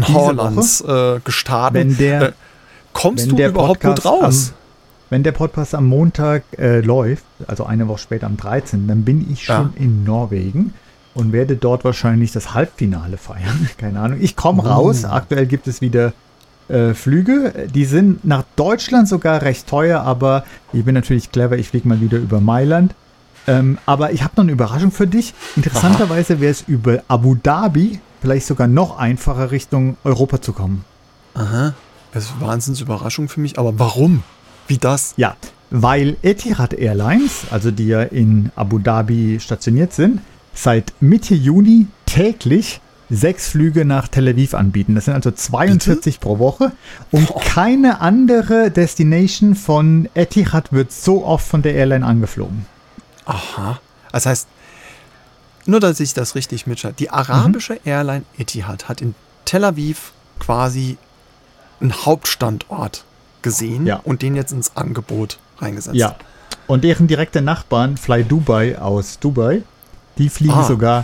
Horlands gestartet. Kommst du überhaupt gut raus? Wenn der Podcast am Montag läuft, also eine Woche später am 13., dann bin ich schon in Norwegen und werde dort wahrscheinlich das Halbfinale feiern. Keine Ahnung. Ich komme raus. Aktuell gibt es wieder Flüge. Die sind nach Deutschland sogar recht teuer, aber ich bin natürlich clever. Ich fliege mal wieder über Mailand. Aber ich habe noch eine Überraschung für dich. Interessanterweise wäre es über Abu Dhabi vielleicht sogar noch einfacher, Richtung Europa zu kommen. Aha. Das ist eine Wahnsinnsüberraschung für mich. Aber warum? Wie das? Ja, weil Etihad Airlines, also die ja in Abu Dhabi stationiert sind, seit Mitte Juni täglich 6 Flüge nach Tel Aviv anbieten. Das sind also 42 pro Woche. Und keine andere Destination von Etihad wird so oft von der Airline angeflogen. Aha. Das heißt, nur dass ich das richtig mitschalte, die arabische Airline Etihad hat in Tel Aviv quasi einen Hauptstandort gesehen und den jetzt ins Angebot reingesetzt. Ja, und deren direkte Nachbarn, Fly Dubai aus Dubai, die fliegen sogar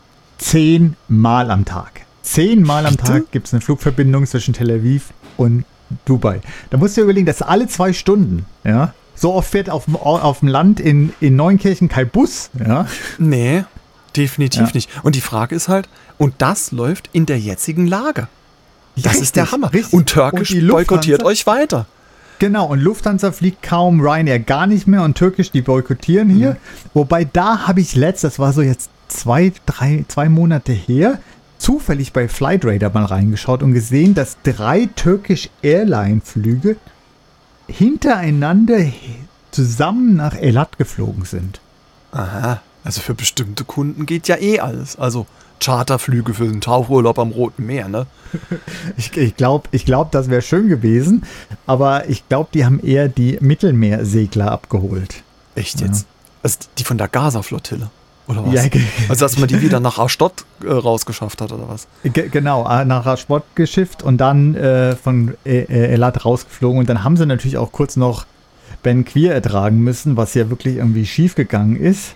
10 Mal am Tag. 10 Mal am Tag gibt es eine Flugverbindung zwischen Tel Aviv und Dubai. Da musst du dir überlegen, das ist alle 2 Stunden. Ja? So oft fährt auf dem Land in Neunkirchen kein Bus. Ja? Nee, definitiv nicht. Und die Frage ist halt, und das läuft in der jetzigen Lage. Das ist der Hammer. Richtig. Und Turkish boykottiert euch weiter. Genau, und Lufthansa fliegt kaum, Ryanair gar nicht mehr und Turkish, die boykottieren hier. Wobei da habe ich das war so jetzt 2 Monate her, zufällig bei Flightradar mal reingeschaut und gesehen, dass 3 Turkish Airline Flüge hintereinander zusammen nach Eilat geflogen sind. Aha, also für bestimmte Kunden geht ja alles. Also Charterflüge für den Tauchurlaub am Roten Meer, ne? Ich glaub, das wäre schön gewesen, aber ich glaube, die haben eher die Mittelmeersegler abgeholt. Echt jetzt? Ja. Also die von der Gaza-Flottille, oder was? Ja, also dass man die wieder nach Ashdod rausgeschafft hat, oder was? Genau, nach Ashdod geschifft und dann von Eilat rausgeflogen. Und dann haben sie natürlich auch kurz noch Ben Quir ertragen müssen, was ja wirklich irgendwie schief gegangen ist.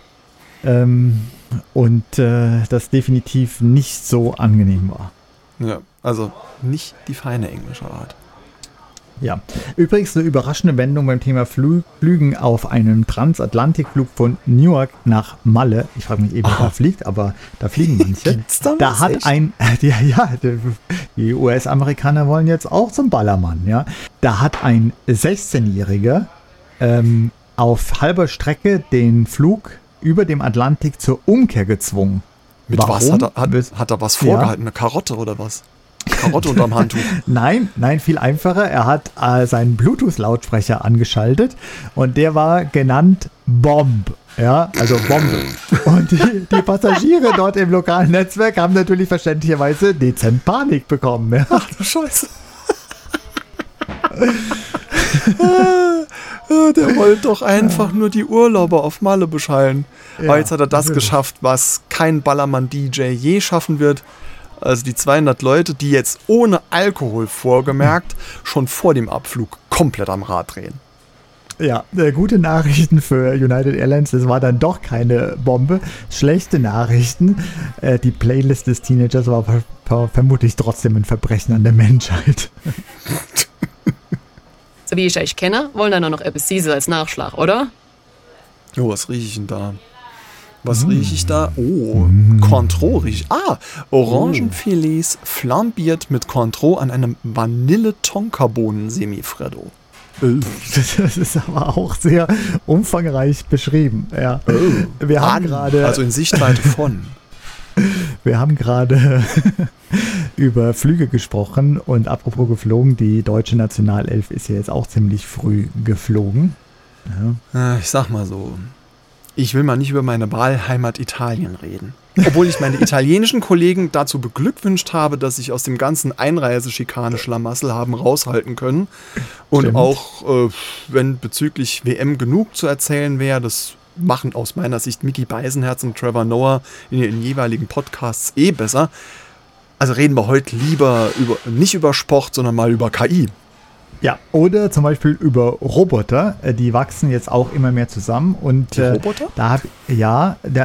Und das definitiv nicht so angenehm war. Ja, also nicht die feine englische Art. Ja, übrigens eine überraschende Wendung beim Thema Flügen auf einem Transatlantikflug von Newark nach Malle. Ich frage mich eben, wer da fliegt, aber da fliegen manche. Gibt's da da hat die US-Amerikaner wollen jetzt auch zum Ballermann. Ja, da hat ein 16-Jähriger auf halber Strecke den Flug über dem Atlantik zur Umkehr gezwungen. Mit Warum? was? Hat er was vorgehalten? Eine Karotte oder was? Karotte unterm Handtuch? Nein, viel einfacher. Er hat seinen Bluetooth-Lautsprecher angeschaltet und der war genannt Bomb. Ja, also Bombe. Und die Passagiere dort im lokalen Netzwerk haben natürlich verständlicherweise dezent Panik bekommen. Ja. Ach du Scheiße. Der wollte doch einfach nur die Urlauber auf Malle beschallen. Aber jetzt hat er das geschafft, was kein Ballermann-DJ je schaffen wird. Also die 200 Leute, die jetzt ohne Alkohol vorgemerkt schon vor dem Abflug komplett am Rad drehen. Ja, gute Nachrichten für United Airlines, das war dann doch keine Bombe. Schlechte Nachrichten, die Playlist des Teenagers war vermutlich trotzdem ein Verbrechen an der Menschheit. So wie ich euch kenne, wollen da nur noch etwas Süßes als Nachschlag, oder? Oh, was rieche ich denn da? Was rieche ich da? Oh, Cointreau rieche ich. Orangenfilets flambiert mit Cointreau an einem Vanille-Tonkabohnen-Semifreddo. Das ist aber auch sehr umfangreich beschrieben. Ja. Wir haben gerade, also in Sichtweite von. Wir haben gerade über Flüge gesprochen und apropos geflogen, die deutsche Nationalelf ist ja jetzt auch ziemlich früh geflogen. Ja. Ich sag mal so, ich will mal nicht über meine Wahlheimat Italien reden. Obwohl ich meine italienischen Kollegen dazu beglückwünscht habe, dass sich aus dem ganzen Einreise-Schikane-Schlamassel haben raushalten können. Und Stimmt. auch, wenn bezüglich WM genug zu erzählen wäre, das machen aus meiner Sicht Micky Beisenherz und Trevor Noah in ihren jeweiligen Podcasts besser. Also reden wir heute lieber nicht über Sport, sondern mal über KI. Ja, oder zum Beispiel über Roboter, die wachsen jetzt auch immer mehr zusammen. Und Die Roboter?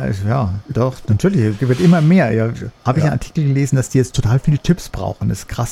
Doch, natürlich, wird immer mehr. Ja, habe ich einen Artikel gelesen, dass die jetzt total viele Chips brauchen. Das ist krass.